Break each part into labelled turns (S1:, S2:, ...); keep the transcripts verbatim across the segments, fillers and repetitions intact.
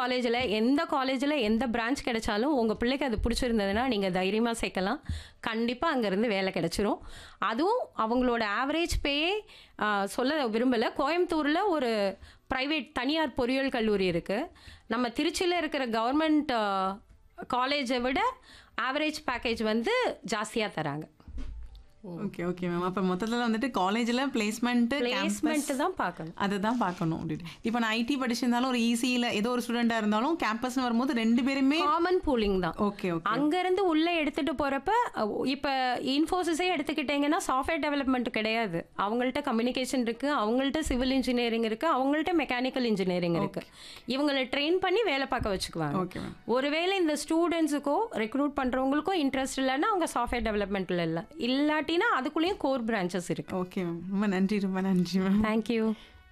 S1: காலேஜில் எந்த காலேஜில் எந்த பிரான்ச் கிடைச்சாலும் உங்கள் பிள்ளைக்கு அது பிடிச்சிருந்ததுன்னா நீங்கள் தைரியமாக சேர்க்கலாம். கண்டிப்பாக அங்கேருந்து வேலை கிடைச்சிரும். அதுவும் அவங்களோட ஆவரேஜ் பேயே சொல்ல விரும்பலை. கோயம்புத்தூரில் ஒரு ப்ரைவேட் தனியார் பொறியியல் கல்லூரி இருக்குது. நம்ம திருச்சியில் இருக்கிற கவர்மெண்ட் காலேஜை விட ஆவரேஜ் பேக்கேஜ் வந்து ஜாஸ்தியாக தராங்க.
S2: Okay okay ma'am. அப்போ மொத்தத்தில் வந்துட்டு காலேஜில் பிளேஸ்மெண்ட்டு
S1: பிளேஸ்மெண்ட்டு தான் பார்க்கணும்.
S2: அதை தான் பார்க்கணும் அப்படின்ட்டு. இப்போ நான் ஐடி படிச்சிருந்தாலும் ஒரு ஈஸியில் ஏதோ ஒரு ஸ்டூடெண்ட்டாக இருந்தாலும் கேம்பஸ்னு வரும்போது ரெண்டு பேருமே
S1: காமன் பூலிங் தான்.
S2: Okay okay.
S1: அங்கேருந்து உள்ளே எடுத்துகிட்டு போகிறப்ப இப்போ இன்ஃபோசிஸே எடுத்துக்கிட்டிங்கன்னா சாஃப்ட்வேர் டெவலப்மெண்ட் கிடையாது. அவங்கள்ட்ட கம்யூனிகேஷன் இருக்குது, அவங்கள்ட்ட சிவில் இன்ஜினியரிங் இருக்குது, அவங்கள்ட்ட மெக்கானிக்கல் இன்ஜினியரிங் இருக்குது. இவங்களை ட்ரெயின் பண்ணி வேலை பார்க்க வச்சுக்குவாங்க.
S2: Okay ma'am.
S1: ஒருவேளை இந்த ஸ்டூடெண்ட்ஸுக்கோ ரெக்ரூட் பண்ணுறவங்களுக்கோ இன்ட்ரெஸ்ட் இல்லைன்னா அவங்க சாஃப்ட்வேர் டெவலப்மெண்ட்டில் இல்லை. இல்லாட்டி அதுக்குள்ளேயும் கோர் பிரான்ச்சஸ் இருக்கு.
S2: Okay ma'am. ரொம்ப நன்றி ரொம்ப நன்றி மேம்.
S1: தேங்க்யூ.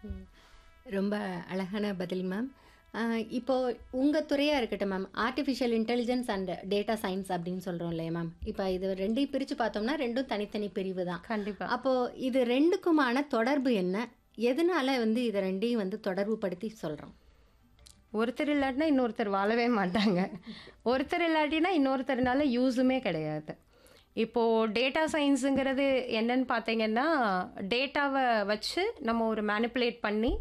S3: ரொம்ப அழகான பதில் மேம். இப்போது உங்கள் துறையாக இருக்கட்டும் ma'am, artificial intelligence and data science அப்படின்னு சொல்கிறோம் இல்லையா மேம். இப்போ இது ரெண்டையும் பிரித்து பார்த்தோம்னா ரெண்டும் தனித்தனி பிரிவு தான்.
S1: கண்டிப்பாக.
S3: அப்போது இது ரெண்டுக்குமான தொடர்பு என்ன, எதனால வந்து இதை ரெண்டையும் வந்து தொடர்பு படுத்தி சொல்கிறோம்?
S1: ஒருத்தர் இல்லாட்டினா இன்னொருத்தர் வாழவே மாட்டாங்க. ஒருத்தர் இல்லாட்டினா இன்னொருத்தர்னால யூஸுமே கிடையாது. இப்போது டேட்டா சயின்ஸுங்கிறது என்னன்னு பார்த்தீங்கன்னா, டேட்டாவை வச்சு நம்ம ஒரு மேனிப்புலேட் பண்ணி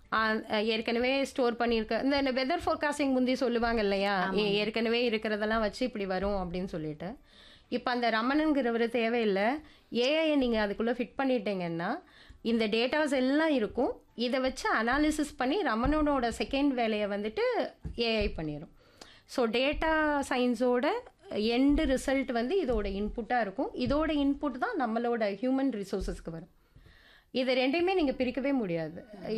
S1: ஏற்கனவே ஸ்டோர் பண்ணியிருக்க இந்த வெதர் ஃபோர்காஸ்டிங் முந்தி சொல்லுவாங்க இல்லையா, ஏற்கனவே இருக்கிறதெல்லாம் வச்சு இப்படி வரும் அப்படின்னு சொல்லிட்டு. இப்போ அந்த ரமணனுங்கிறவர் தேவையில்லை. ஏஐயை நீங்கள் அதுக்குள்ளே ஃபிட் பண்ணிட்டீங்கன்னா இந்த டேட்டாஸ் எல்லாம் இருக்கும். இதை வச்சு அனாலிசிஸ் பண்ணி ரமணனோட செகண்ட் வேலையை வந்துட்டு ஏஐ பண்ணிடும். ஸோ டேட்டா சயின்ஸோட எண்டு ரிசல்ட் வந்து இதோட இன்புட்டாக இருக்கும். இதோட இன்புட் தான் நம்மளோட ஹியூமன் ரிசோர்ஸஸ்க்கு வரும். இது ரெண்டையுமே நீங்கள் பிரிக்கவே முடியாது.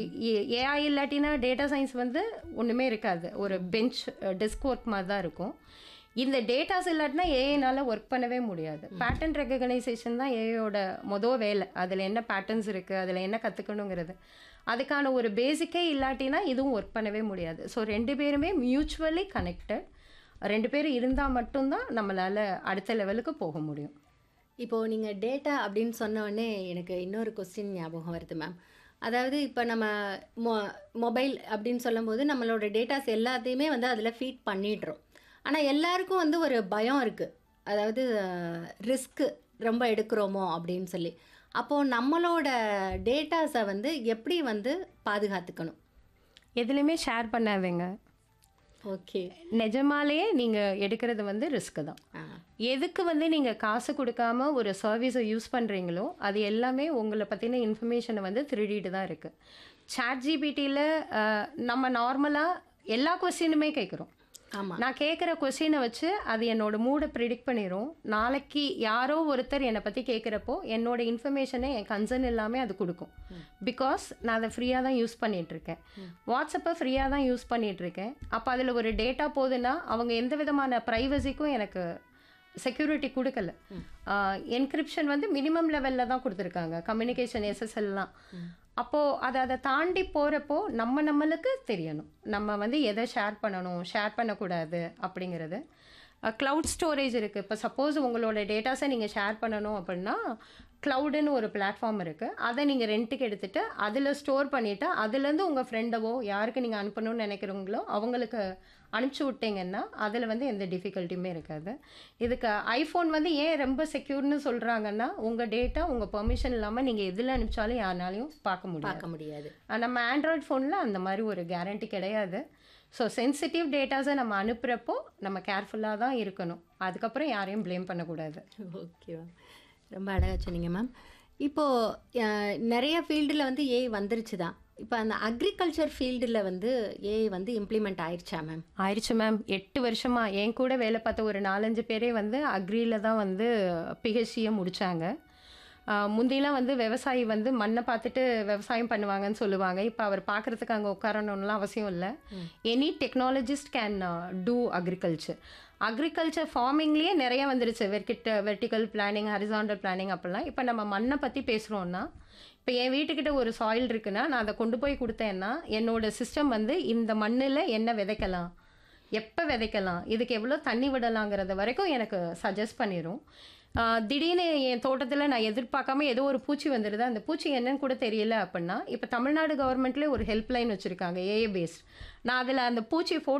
S1: ஏஐ இல்லாட்டினா டேட்டா சயின்ஸ் வந்து ஒன்றுமே இருக்காது. ஒரு பெஞ்ச் டெஸ்க் ஒர்க் மாதிரி தான் இருக்கும். இந்த டேட்டாஸ் இல்லாட்டினா ஏஐனால் ஒர்க் பண்ணவே முடியாது. பேட்டர்ன் ரெகக்னைசேஷன் தான் ஏஐயோட மொதல் வேலை. அதில் என்ன பேட்டர்ன்ஸ் இருக்குது, அதில் என்ன கற்றுக்கணுங்கிறது, அதுக்கான ஒரு பேசிக்கே இல்லாட்டினா இதுவும் ஒர்க் பண்ணவே முடியாது. ஸோ ரெண்டு பேருமே மியூச்சுவலி கனெக்டட். ரெண்டு பேர் இருந்தால் மட்டும்தான் நம்மளால் அடுத்த லெவலுக்கு போக முடியும்.
S3: இப்போது நீங்கள் டேட்டா அப்படின்னு சொன்னோடனே எனக்கு இன்னொரு கொஸ்டின் ஞாபகம் வருது மேம். அதாவது இப்போ நம்ம மொ மொபைல் அப்படின்னு சொல்லும்போது நம்மளோட டேட்டாஸ் எல்லாத்தையுமே வந்து அதில் ஃபீட் பண்ணிடுறோம். ஆனால் எல்லாருக்கும் வந்து ஒரு பயம் இருக்குது. அதாவது ரிஸ்க்கு ரொம்ப எடுக்கிறோமோ அப்படின்னு சொல்லி. அப்போது நம்மளோட டேட்டாஸை வந்து எப்படி வந்து பாதுகாத்துக்கணும்?
S1: எதுலேயுமே ஷேர் பண்ணாதீங்க.
S3: ஓகே.
S1: நிஜமாலேயே நீங்கள் எடுக்கிறது வந்து ரிஸ்க்கு தான். எதுக்கு வந்து நீங்கள் காசு கொடுக்காம ஒரு சர்வீஸை யூஸ் பண்ணுறீங்களோ அது எல்லாமே உங்களை பற்றின இன்ஃபர்மேஷனை வந்து திருடிட்டு தான் இருக்குது. சாட் ஜிபிடியில் நம்ம நார்மலாக எல்லா கொஸ்டினுமே கேட்குறோம்.
S3: ஆமாம்.
S1: நான் கேட்குற கொஸ்டினை வச்சு அது என்னோட மூடை ப்ரிடிக்ட் பண்ணிடும். நாளைக்கு யாரோ ஒருத்தர் என்னை பற்றி கேட்குறப்போ என்னோட இன்ஃபர்மேஷனை என் கன்சர்ன் எல்லாமே அது கொடுக்கும். பிகாஸ் நான் அதை ஃப்ரீயாக தான் யூஸ் பண்ணிகிட்ருக்கேன். வாட்ஸ்அப்பை ஃப்ரீயாக தான் யூஸ் பண்ணிகிட்ருக்கேன். அப்போ அதில் ஒரு டேட்டா போகுதுன்னா அவங்க எந்த விதமான ப்ரைவசிக்கும் எனக்கு செக்யூரிட்டி கொடுக்கல. என்கிரிப்ஷன் வந்து மினிமம் லெவலில் தான் கொடுத்துருக்காங்க, கம்யூனிகேஷன் எஸ்எஸ்எல்லாம். அப்போது அதை அதை தாண்டி போகிறப்போ நம்ம நம்மளுக்கு தெரியணும் நம்ம வந்து எதை ஷேர் பண்ணணும், ஷேர் பண்ணக்கூடாது அப்படிங்கிறது. க்ளவுட் ஸ்டோரேஜ் இருக்குது. இப்போ சப்போஸ் உங்களோட டேட்டாஸை நீங்கள் ஷேர் பண்ணணும் அப்படின்னா க்ளவுடுன்னு ஒரு பிளாட்ஃபார்ம் இருக்குது. அதை நீங்கள் ரெண்ட்டுக்கு எடுத்துகிட்டு அதில் ஸ்டோர் பண்ணிவிட்டு அதுலேருந்து உங்கள் ஃப்ரெண்டவோ யாருக்கு நீங்கள் அனுப்பணும்னு நினைக்கிறவங்களோ அவங்களுக்கு அனுப்பிச்சி விட்டீங்கன்னா அதில் வந்து எந்த டிஃபிகல்ட்டியுமே இருக்காது. இதுக்கு ஐஃபோன் வந்து ஏன் ரொம்ப செக்யூர்னு சொல்கிறாங்கன்னா உங்கள் டேட்டா உங்கள் பெர்மிஷன் இல்லாமல் நீங்கள் எதில் அனுப்பிச்சாலும் யாருனாலையும் பார்க்க முடியும்
S3: பார்க்க முடியாது.
S1: நம்ம ஆண்ட்ராய்ட் ஃபோனில் அந்த மாதிரி ஒரு கேரண்டி கிடையாது. ஸோ சென்சிட்டிவ் டேட்டாஸை நம்ம அனுப்புகிறப்போ நம்ம கேர்ஃபுல்லாக தான் இருக்கணும். அதுக்கப்புறம் யாரையும் ப்ளேம் பண்ணக்கூடாது.
S3: ஓகேவா, ரொம்ப அழகாக சொன்னீங்க மேம். இப்போது நிறைய ஃபீல்டில் வந்து ஏஐ வந்துருச்சு தான். இப்போ அந்த அக்ரிகல்ச்சர் ஃபீல்டில் வந்து ஏஐ வந்து இம்ப்ளிமெண்ட் ஆயிடுச்சா மேம்?
S1: ஆயிடுச்சு மேம். எட்டு வருஷமாக என் கூட வேலை பார்த்த ஒரு நாலஞ்சு பேரே வந்து அக்ரியில் தான் வந்து பிஹெச்டியை முடித்தாங்க. முந்திலாம் வந்து விவசாயி வந்து மண்ணை பார்த்துட்டு விவசாயம் பண்ணுவாங்கன்னு சொல்லுவாங்க. இப்போ அவர் பார்க்குறதுக்கு அங்கே உட்காரணும்லாம் அவசியம் இல்லை. Any technologist can do agriculture. Agriculture ஃபார்மிங்லேயே நிறைய வந்துருச்சு. வெர்கிட்ட வெர்டிக்கல் பிளானிங், ஹரிசாண்டல் பிளானிங் அப்படிலாம். இப்போ நம்ம மண்ணை பற்றி பேசுகிறோன்னா, இப்போ என் வீட்டுக்கிட்ட ஒரு சாயில் இருக்குன்னா நான் அதை கொண்டு போய் கொடுத்தேன்னா என்னோடய சிஸ்டம் வந்து இந்த மண்ணில் என்ன விதைக்கலாம், எப்போ விதைக்கலாம், இதுக்கு எவ்வளோ தண்ணி விடலாங்கிறது வரைக்கும் எனக்கு சஜஸ்ட் பண்ணிடும். திடீர்னு என் தோட்டத்தில் நான் எதிர்பார்க்காம ஏதோ ஒரு பூச்சி வந்துடுது, அந்த பூச்சி என்னன்னு கூட தெரியல அப்படின்னா இப்போ தமிழ்நாடு கவர்மெண்ட்லேயே ஒரு ஹெல்ப்லைன் வச்சுருக்காங்க ஏஏ பேஸ்ட். நான் அதில் அந்த பூச்சி ஃபோட்டோ